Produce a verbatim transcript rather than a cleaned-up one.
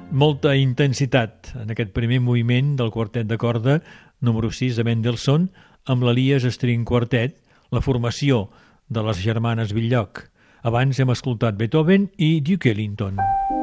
Molta intensitat en aquest primer moviment del quartet de corda número sis de Mendelssohn amb l'Elias String Quartet, la formació de les germanes Bell-lloc. Abans hem escoltat Beethoven i Duke Ellington.